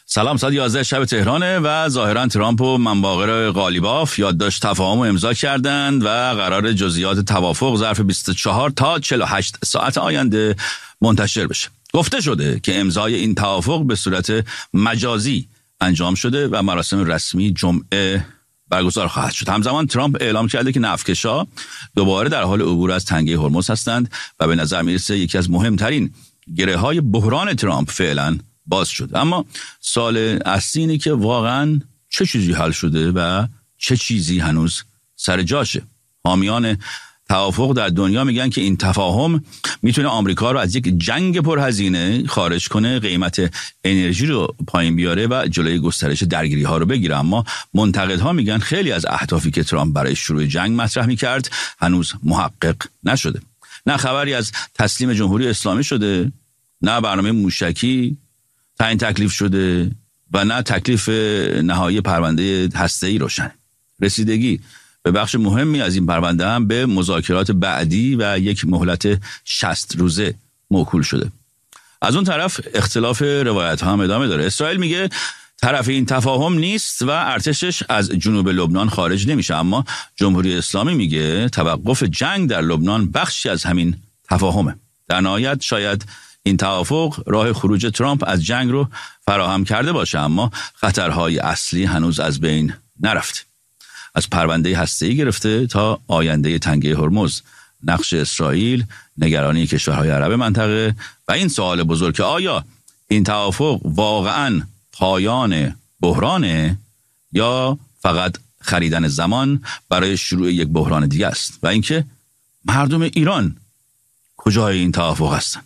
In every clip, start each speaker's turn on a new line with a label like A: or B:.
A: سلام، ساعت 11 شب تهرانه و ظاهرا ترامپ و منباغر قالیباف یادداشت تفاهم امضا کردند و قرار جزئیات توافق ظرف 24 تا 48 ساعت آینده منتشر بشه. گفته شده که امضای این توافق به صورت مجازی انجام شده و مراسم رسمی جمعه برگزار خواهد شد. همزمان ترامپ اعلام کرده که نفتکشا دوباره در حال عبور از تنگه هرمز هستند و به نظر میرسه یکی از مهمترین گره‌های بحران ترامپ فعلا باز شد. اما سوال اصلی اینه که واقعا چه چیزی حل شده و چه چیزی هنوز سر جاشه. حامیان توافق در دنیا میگن که این تفاهم میتونه آمریکا رو از یک جنگ پرهزینه خارج کنه، قیمت انرژی رو پایین بیاره و جلوی گسترش درگیری ها رو بگیره. اما منتقدها میگن خیلی از اهدافی که ترامپ برای شروع جنگ مطرح میکرد هنوز محقق نشده. نه خبری از تسلیم جمهوری اسلامی شده، نه برنامه موشکی تعیین تکلیف شده و نه تکلیف نهایی پرونده هسته‌ای روشن. رسیدگی به بخش مهمی از این پرونده هم به مذاکرات بعدی و یک مهلت 60 روزه موکول شده. از اون طرف اختلاف روایت ها هم ادامه داره. اسرائیل میگه طرف این تفاهم نیست و ارتشش از جنوب لبنان خارج نمیشه، اما جمهوری اسلامی میگه توقف جنگ در لبنان بخشی از همین تفاهمه. در نهایت شاید این توافق راه خروج ترامپ از جنگ رو فراهم کرده باشه، اما خطرهای اصلی هنوز از بین نرفته. از پرونده هسته‌ای گرفته تا آینده تنگه هرمز، نقش اسرائیل، نگرانی کشورهای عرب منطقه و این سوال بزرگ که آیا این توافق واقعاً پایان بحرانه یا فقط خریدن زمان برای شروع یک بحران دیگه است و اینکه مردم ایران کجای این توافق هستن.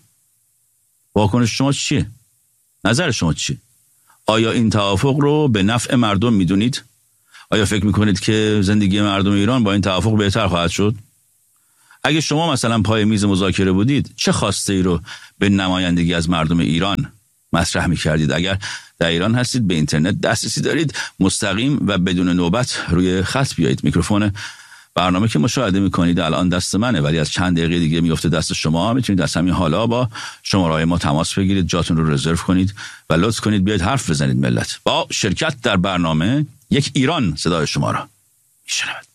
A: واکنش شما چیه؟ نظر شما چیه؟ آیا این توافق رو به نفع مردم میدونید؟ آیا فکر میکنید که زندگی مردم ایران با این توافق بهتر خواهد شد؟ اگه شما مثلا پای میز مذاکره بودید، چه خواسته ای رو به نمایندگی از مردم ایران مطرح میکردید؟ اگر در ایران هستید، به اینترنت دسترسی دارید، مستقیم و بدون نوبت روی خط بیایید. میکروفون برنامه که مشاهده میکنید الان دست منه، ولی از چند دقیقه دیگه میفته دست شما. میتونید از همین حالا با شماره‌های ما تماس بگیرید، جاتون رو رزرو کنید و لطف کنید بیاید حرف بزنید. ملت با شرکت در برنامه یک ایران صدای شما را میشنود.